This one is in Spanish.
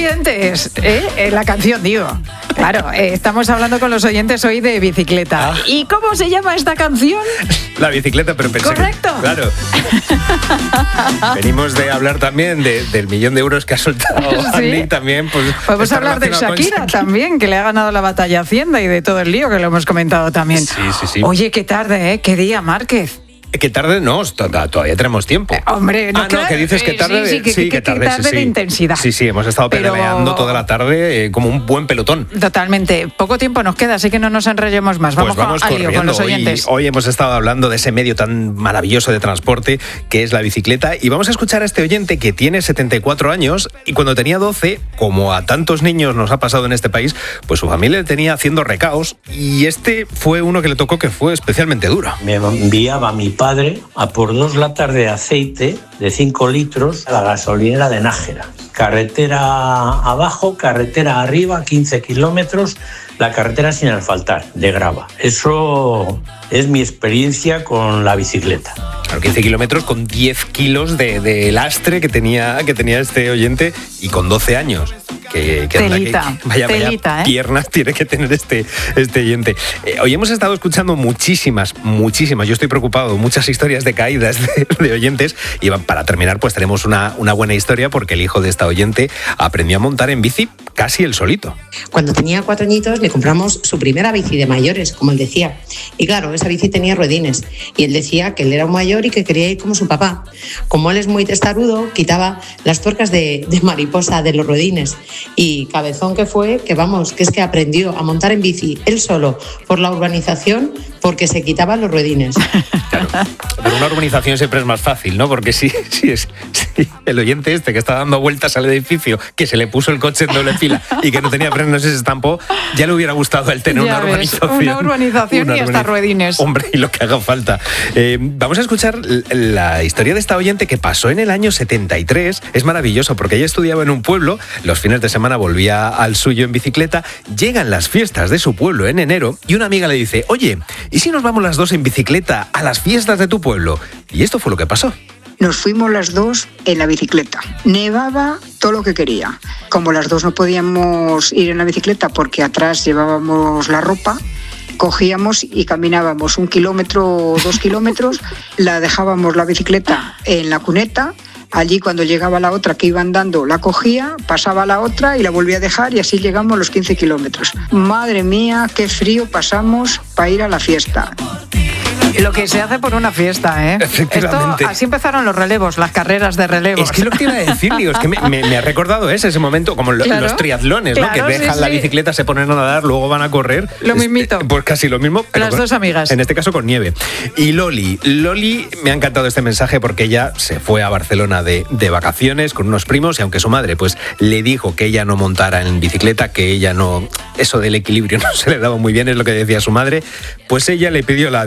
oyentes, la canción, digo. Claro, estamos hablando con los oyentes hoy de bicicleta. ¿Y cómo se llama esta canción? La bicicleta, pero pensé ¿correcto? Claro. Venimos de hablar también del millón de euros que ha soltado Andy también. Pues, podemos hablar de Shakira también, que le ha ganado la batalla a Hacienda y de todo el lío que lo hemos comentado también. Sí. Oye, qué tarde, qué día, Márquez. ¿Qué tarde? No, todavía tenemos tiempo. Hombre, no, que dices que tarde. Que tarde de intensidad. Sí, hemos estado pedaleando toda la tarde como un buen pelotón. Totalmente. Poco tiempo nos queda, así que no nos enrollemos más. Vamos al lío con los oyentes. Hoy hemos estado hablando de ese medio tan maravilloso de transporte que es la bicicleta, y vamos a escuchar a este oyente que tiene 74 años y cuando tenía 12, como a tantos niños nos ha pasado en este país, pues su familia le tenía haciendo recaos, y este fue uno que le tocó que fue especialmente duro. Me enviaba mi padre a por 2 latas de aceite de 5 litros a la gasolinera de Nájera. Carretera abajo, carretera arriba, 15 kilómetros, la carretera sin asfaltar, de grava. Eso es mi experiencia con la bicicleta. Claro, 15 kilómetros con 10 kilos de lastre que tenía este oyente, y con 12 años. Vaya piernas tiene que tener este oyente. Hoy hemos estado escuchando muchísimas, yo estoy preocupado, muchas historias de caídas de oyentes, y para terminar pues tenemos una buena historia, porque el hijo de esta oyente aprendió a montar en bici casi él solito. Cuando tenía 4 añitos le compramos su primera bici de mayores, como él decía, y claro, esa bici tenía ruedines, y él decía que él era un mayor y que quería ir como su papá. Como él es muy testarudo, quitaba las tuercas de mariposa de los ruedines. Y cabezón que fue, que es que aprendió a montar en bici él solo por la urbanización, porque se quitaban los ruedines. Claro, pero una urbanización siempre es más fácil, ¿no? Porque si el oyente este que está dando vueltas al edificio, que se le puso el coche en doble fila y que no tenía frenos y se estampó, ya le hubiera gustado a él tener una urbanización. Y hasta ruedines. Hombre, y lo que haga falta. Vamos a escuchar la historia de esta oyente que pasó en el año 73. Es maravilloso porque ella estudiaba en un pueblo, los fines de semana volvía al suyo en bicicleta, llegan las fiestas de su pueblo en enero y una amiga le dice: oye, ¿y si nos vamos las dos en bicicleta a las fiestas de tu pueblo? Y esto fue lo que pasó. Nos fuimos las dos en la bicicleta. Nevaba todo lo que quería. Como las dos no podíamos ir en la bicicleta porque atrás llevábamos la ropa, cogíamos y caminábamos 1 kilómetro o 2 kilómetros, la dejábamos la bicicleta en la cuneta. Allí cuando llegaba la otra que iba andando la cogía, pasaba a la otra y la volvía a dejar, y así llegamos a los 15 kilómetros. Madre mía, qué frío pasamos para ir a la fiesta. Lo que se hace por una fiesta, ¿eh? Efectivamente. Así empezaron los relevos, las carreras de relevos. Es que lo que iba a decir, digo, es que me ha recordado ese momento, como los triatlones, ¿no? Que dejan la bicicleta, se ponen a nadar, luego van a correr. Lo mismito. Pues casi lo mismo. Pero las dos amigas. En este caso con nieve. Y Loli, me ha encantado este mensaje porque ella se fue a Barcelona de vacaciones con unos primos, y aunque su madre pues le dijo que ella no montara en bicicleta, que ella no, eso del equilibrio no se le daba muy bien, es lo que decía su madre, pues ella le pidió la